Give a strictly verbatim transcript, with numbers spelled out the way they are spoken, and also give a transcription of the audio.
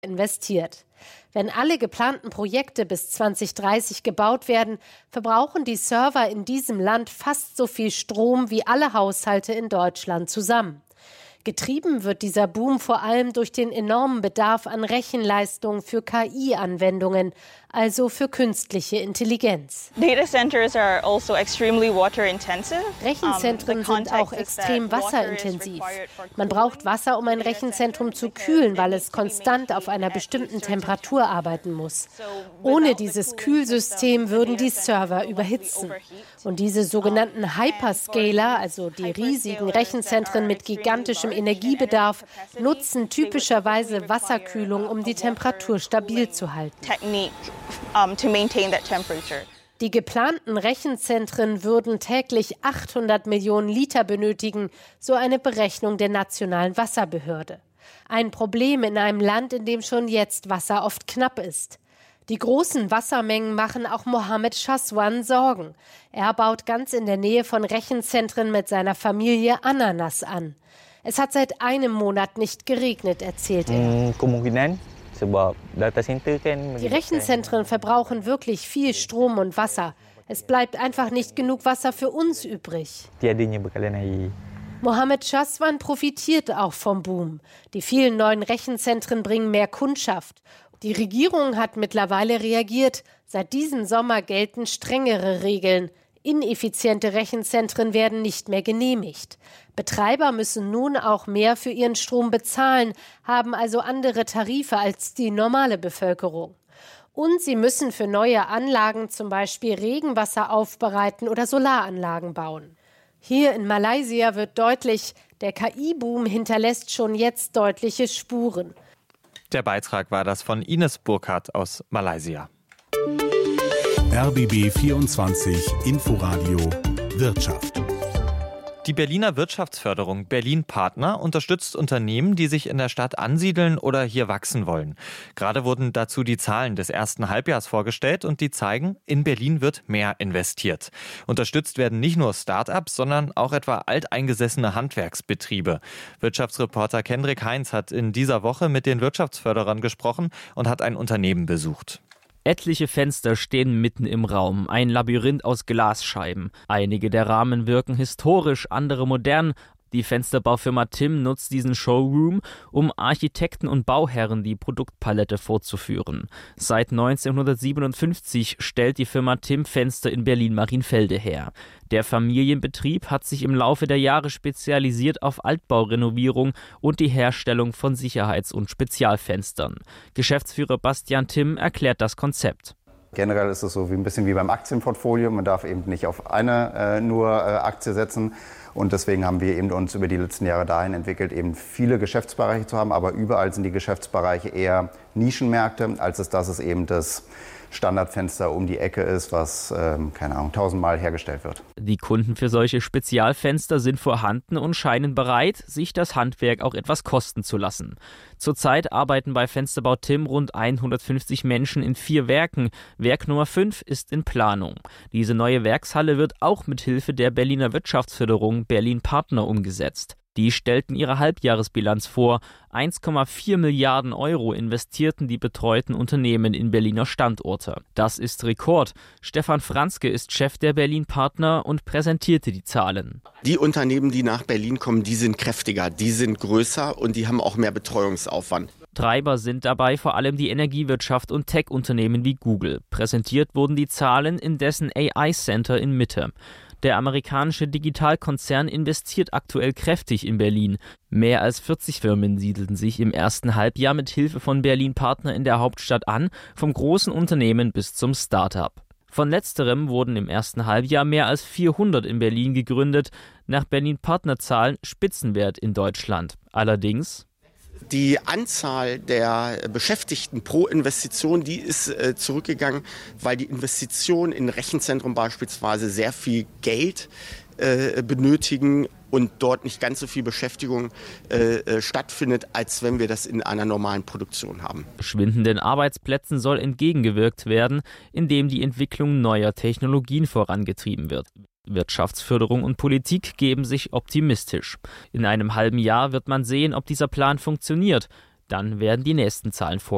investiert. Wenn alle geplanten Projekte bis zwanzig dreißig gebaut werden, verbrauchen die Server in diesem Land fast so viel Strom wie alle Haushalte in Deutschland zusammen. Getrieben wird dieser Boom vor allem durch den enormen Bedarf an Rechenleistung für K I-Anwendungen, also für künstliche Intelligenz. Data centers are also extremely water intensive. Rechenzentren sind auch extrem wasserintensiv. Man braucht Wasser, um ein Rechenzentrum zu kühlen, weil es konstant auf einer bestimmten Temperatur arbeiten muss. Ohne dieses Kühlsystem würden die Server überhitzen. Und diese sogenannten Hyperscaler, also die riesigen Rechenzentren mit gigantischem Energiebedarf, nutzen typischerweise Wasserkühlung, um die Temperatur stabil zu halten. Die geplanten Rechenzentren würden täglich achthundert Millionen Liter benötigen, so eine Berechnung der Nationalen Wasserbehörde. Ein Problem in einem Land, in dem schon jetzt Wasser oft knapp ist. Die großen Wassermengen machen auch Mohammed Shahswan Sorgen. Er baut ganz in der Nähe von Rechenzentren mit seiner Familie Ananas an. Es hat seit einem Monat nicht geregnet, erzählt er. Die Rechenzentren verbrauchen wirklich viel Strom und Wasser. Es bleibt einfach nicht genug Wasser für uns übrig. Mohammed Shahswan profitiert auch vom Boom. Die vielen neuen Rechenzentren bringen mehr Kundschaft. Die Regierung hat mittlerweile reagiert. Seit diesem Sommer gelten strengere Regeln. Ineffiziente Rechenzentren werden nicht mehr genehmigt. Betreiber müssen nun auch mehr für ihren Strom bezahlen, haben also andere Tarife als die normale Bevölkerung. Und sie müssen für neue Anlagen zum Beispiel Regenwasser aufbereiten oder Solaranlagen bauen. Hier in Malaysia wird deutlich, der K I-Boom hinterlässt schon jetzt deutliche Spuren. Der Beitrag war das von Ines Burkhardt aus Malaysia. R B B vierundzwanzig Inforadio Wirtschaft. Die Berliner Wirtschaftsförderung Berlin Partner unterstützt Unternehmen, die sich in der Stadt ansiedeln oder hier wachsen wollen. Gerade wurden dazu die Zahlen des ersten Halbjahres vorgestellt und die zeigen, in Berlin wird mehr investiert. Unterstützt werden nicht nur Start-ups, sondern auch etwa alteingesessene Handwerksbetriebe. Wirtschaftsreporter Kendrick Heinz hat in dieser Woche mit den Wirtschaftsförderern gesprochen und hat ein Unternehmen besucht. Etliche Fenster stehen mitten im Raum, ein Labyrinth aus Glasscheiben. Einige der Rahmen wirken historisch, andere modern. Die Fensterbaufirma Tim nutzt diesen Showroom, um Architekten und Bauherren die Produktpalette vorzuführen. Seit neunzehnhundertsiebenundfünfzig stellt die Firma Tim Fenster in Berlin-Marienfelde her. Der Familienbetrieb hat sich im Laufe der Jahre spezialisiert auf Altbaurenovierung und die Herstellung von Sicherheits- und Spezialfenstern. Geschäftsführer Bastian Tim erklärt das Konzept. Generell ist es so wie ein bisschen wie beim Aktienportfolio. Man darf eben nicht auf eine äh, nur äh, Aktie setzen. Und deswegen haben wir eben uns über die letzten Jahre dahin entwickelt, eben viele Geschäftsbereiche zu haben. Aber überall sind die Geschäftsbereiche eher Nischenmärkte, als es, dass es eben das Standardfenster um die Ecke ist, was, ähm, keine Ahnung, tausendmal hergestellt wird. Die Kunden für solche Spezialfenster sind vorhanden und scheinen bereit, sich das Handwerk auch etwas kosten zu lassen. Zurzeit arbeiten bei Fensterbau Tim rund hundertfünfzig Menschen in vier Werken. Werk Nummer fünf ist in Planung. Diese neue Werkshalle wird auch mit Hilfe der Berliner Wirtschaftsförderung Berlin Partner umgesetzt. Die stellten ihre Halbjahresbilanz vor. eins Komma vier Milliarden Euro investierten die betreuten Unternehmen in Berliner Standorte. Das ist Rekord. Stefan Franzke ist Chef der Berlin Partner und präsentierte die Zahlen. Die Unternehmen, die nach Berlin kommen, die sind kräftiger, die sind größer und die haben auch mehr Betreuungsaufwand. Treiber sind dabei vor allem die Energiewirtschaft und Tech-Unternehmen wie Google. Präsentiert wurden die Zahlen in dessen A I-Center in Mitte. Der amerikanische Digitalkonzern investiert aktuell kräftig in Berlin. Mehr als vierzig Firmen siedelten sich im ersten Halbjahr mit Hilfe von Berlin Partner in der Hauptstadt an, vom großen Unternehmen bis zum Start-up. Von letzterem wurden im ersten Halbjahr mehr als vierhundert in Berlin gegründet, nach Berlin Partnerzahlen Spitzenwert in Deutschland. Allerdings: Die Anzahl der Beschäftigten pro Investition, die ist äh, zurückgegangen, weil die Investitionen in Rechenzentren beispielsweise sehr viel Geld äh, benötigen und dort nicht ganz so viel Beschäftigung äh, stattfindet, als wenn wir das in einer normalen Produktion haben. Schwindenden Arbeitsplätzen soll entgegengewirkt werden, indem die Entwicklung neuer Technologien vorangetrieben wird. Wirtschaftsförderung und Politik geben sich optimistisch. In einem halben Jahr wird man sehen, ob dieser Plan funktioniert. Dann werden die nächsten Zahlen vorgelegt.